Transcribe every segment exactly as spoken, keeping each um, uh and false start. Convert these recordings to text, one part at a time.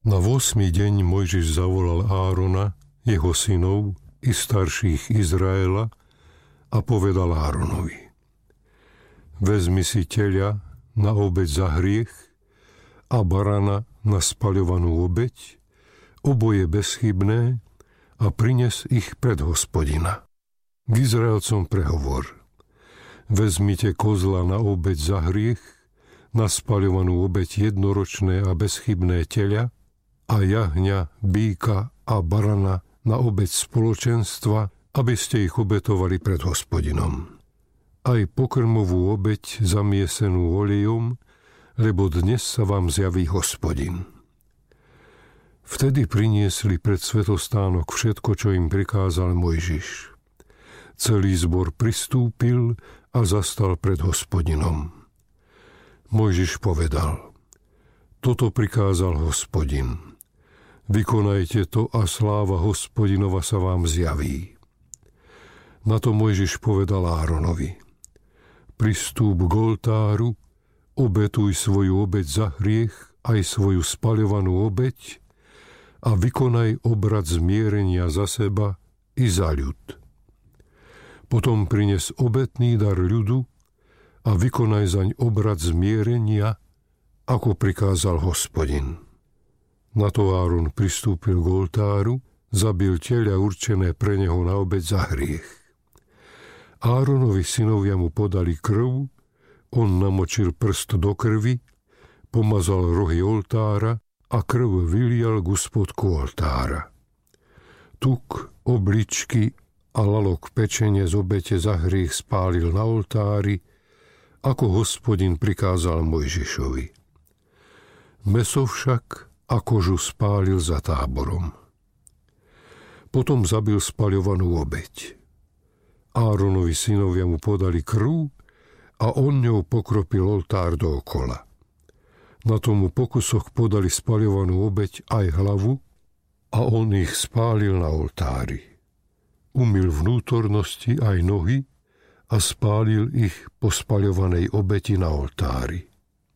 Na ôsmy deň Mojžiš zavolal Árona, jeho synov i starších Izraela a povedal Áronovi: Vezmi si teľa na obeť za hriech a barana na spaľovanú obeť, oboje bezchybné, a prines ich pred Hospodina. K Izraelcom prehovor: Vezmite kozla na obeť za hriech, na spaľovanú obeť jednoročné a bezchybné teľa, a jahňa, býka a barana na obeť spoločenstva, aby ste ich obetovali pred Hospodinom. Aj pokrmovú obeť zamiesenú olejom, lebo dnes sa vám zjaví Hospodin. Vtedy priniesli pred svätostánok všetko, čo im prikázal Mojžiš. Celý zbor pristúpil a zastal pred Hospodinom. Mojžiš povedal: Toto prikázal Hospodin. Vykonajte to a sláva Hospodinova sa vám zjaví. Na to Mojžiš povedal Áronovi: Pristúp k oltáru, obetuj svoju obeť za hriech aj svoju spaľovanú obeť a vykonaj obrad zmierenia za seba i za ľud. Potom prines obetný dar ľudu a vykonaj zaň obrad zmierenia, ako prikázal Hospodin. Na to Áron pristúpil k oltáru, zabil teľa určené pre neho na obeť za hriech. Áronovi synovia mu podali krv, on namočil prst do krvi, pomazal rohy oltára a krv vylial ku spodku oltára. Tuk, obličky a lalok pečenie z obete za hriech spálil na oltári, ako Hospodin prikázal Mojžišovi. Mäso však a kožu spálil za táborom. Potom zabil spaľovanú obeť. Áronovi synovia mu podali krv a on ňou pokropil oltár dookola. Na tomu pokusoch podali spaľovanú obeť aj hlavu a on ich spálil na oltári. Umyl vnútornosti aj nohy a spálil ich po spaľovanej obeti na oltári.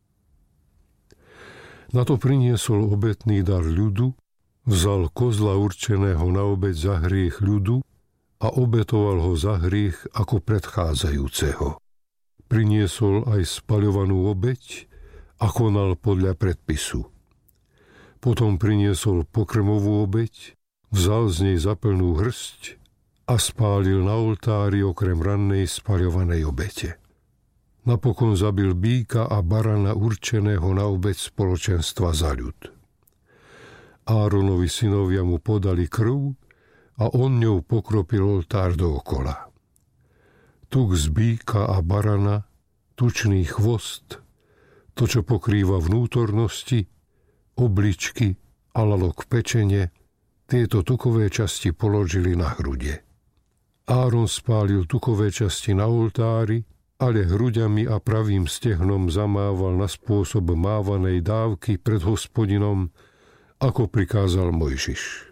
Na to priniesol obetný dar ľudu, vzal kozla určeného na obeť za hriech ľudu a obetoval ho za hriech ako predchádzajúceho. Priniesol aj spaľovanú obeť a konal podľa predpisu. Potom priniesol pokrmovú obeť, vzal z nej zaplnú hrst a spálil na oltári okrem rannej spaľovanej obete. Napokon zabil býka a barana určeného na obeť spoločenstva za ľud. Áronovi synovia mu podali krv a on ňou pokropil oltár dookola. Tuk z býka a barana, tučný chvost, to, čo pokrýva vnútornosti, obličky a lalok pečenie, tieto tukové časti položili na hrude. Áron spálil tukové časti na oltári, ale hruďami a pravým stehnom zamával na spôsob mávanej dávky pred Hospodinom, ako prikázal Mojžiš.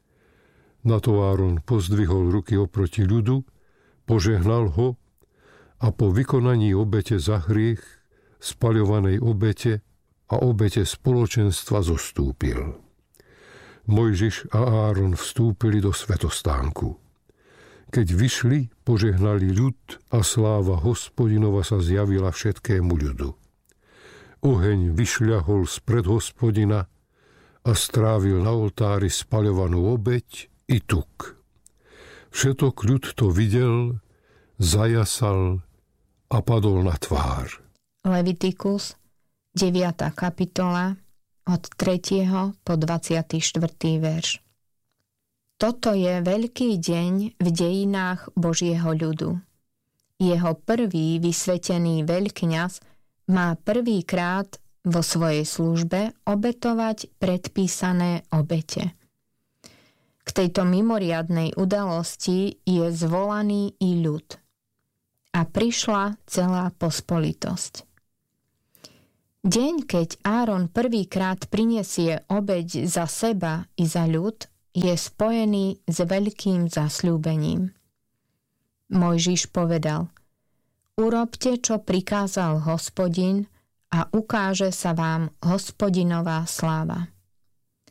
Na to Áron pozdvihol ruky oproti ľudu, požehnal ho a po vykonaní obete za hriech, spaľovanej obete a obete spoločenstva zostúpil. Mojžiš a Áron vstúpili do svätostánku. Keď vyšli, požehnali ľud a sláva Hospodinova sa zjavila všetkému ľudu. Oheň vyšľahol spred Hospodina a strávil na oltári spaľovanú obeť i tuk. Všetok ľud to videl, zajasal a padol na tvár. Levitikus, deviata kapitola, od tretieho po dvadsiaty štvrtý verš. Toto je veľký deň v dejinách Božieho ľudu. Jeho prvý vysvetený veľkňaz má prvýkrát vo svojej službe obetovať predpísané obete. K tejto mimoriadnej udalosti je zvolaný i ľud. A prišla celá pospolitosť. Deň, keď Áron prvýkrát prinesie obeť za seba i za ľud, je spojený s veľkým zasľúbením. Mojžiš povedal: Urobte, čo prikázal Hospodin, a ukáže sa vám Hospodinová sláva.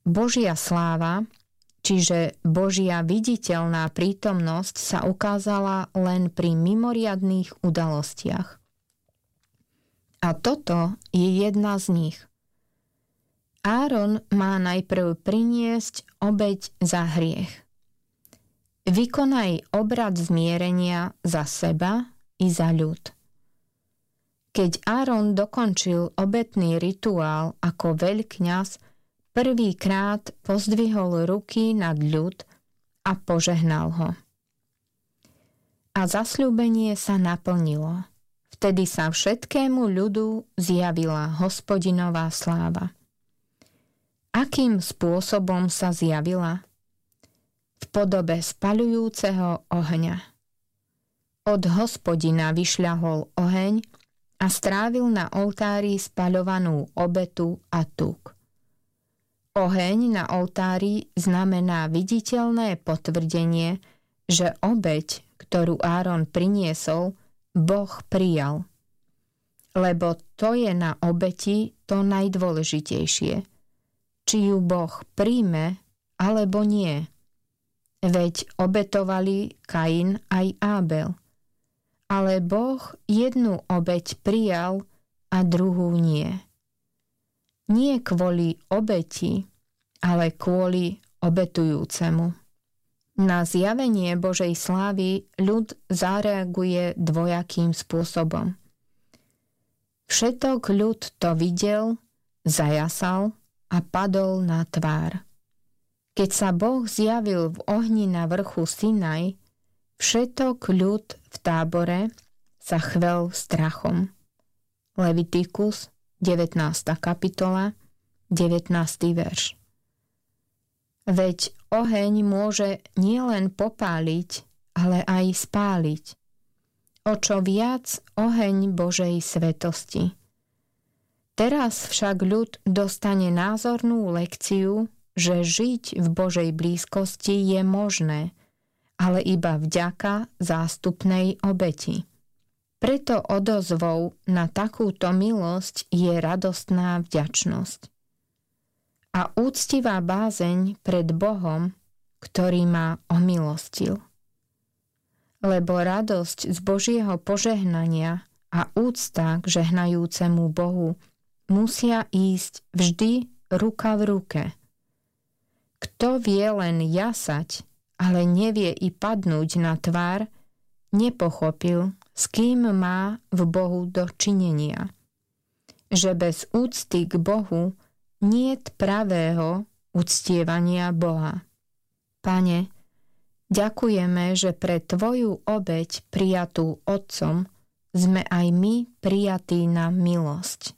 Božia sláva, čiže Božia viditeľná prítomnosť, sa ukázala len pri mimoriadnych udalostiach. A toto je jedna z nich. Áron má najprv priniesť obeť za hriech. Vykonaj obrad zmierenia za seba i za ľud. Keď Áron dokončil obetný rituál ako veľkňaz, prvýkrát pozdvihol ruky nad ľud a požehnal ho. A zasľúbenie sa naplnilo. Vtedy sa všetkému ľudu zjavila Hospodinová sláva. Akým spôsobom sa zjavila? V podobe spaľujúceho ohňa. Od Hospodina vyšľahol oheň a strávil na oltári spaľovanú obetu a tuk. Oheň na oltári znamená viditeľné potvrdenie, že obeť, ktorú Áron priniesol, Boh prijal. Lebo to je na obeti to najdôležitejšie. Či ju Boh príjme, alebo nie. Veď obetovali Kain aj Ábel. Ale Boh jednu obeť prijal a druhú nie. Nie kvôli obeti, ale kvôli obetujúcemu. Na zjavenie Božej slávy ľud zareaguje dvojakým spôsobom. Všetok ľud to videl, zajasal a padol na tvár. Keď sa Boh zjavil v ohni na vrchu Sinaj, všetok ľud v tábore sa chvel strachom. Levitikus, devätnásta kapitola, devätnásty verš. Veď oheň môže nielen popáliť, ale aj spáliť. O čo viac oheň Božej svetosti. Teraz však ľud dostane názornú lekciu, že žiť v Božej blízkosti je možné, ale iba vďaka zástupnej obeti. Preto odozvou na takúto milosť je radostná vďačnosť. A úctivá bázeň pred Bohom, ktorý ma omilostil. Lebo radosť z Božieho požehnania a úcta k žehnajúcemu Bohu musia ísť vždy ruka v ruke. Kto vie len jasať, ale nevie i padnúť na tvár, nepochopil, s kým má v Bohu dočinenia. Že bez úcty k Bohu niet pravého uctievania Boha. Pane, ďakujeme, že pre Tvoju obeť prijatú Otcom sme aj my prijatí na milosť.